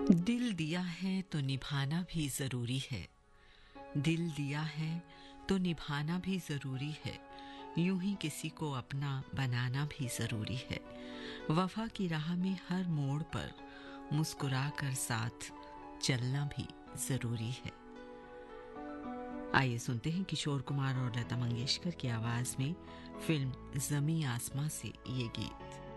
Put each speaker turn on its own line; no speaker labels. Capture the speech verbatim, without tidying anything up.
दिल दिया है तो निभाना भी जरूरी है। दिल दिया है तो निभाना भी जरूरी है। यूं ही किसी को अपना बनाना भी जरूरी है। वफा की राह में हर मोड़ पर मुस्कुरा कर साथ चलना भी जरूरी है। आइए सुनते हैं किशोर कुमार और लता मंगेशकर की आवाज में फिल्म ज़मीं आसमां से ये गीत।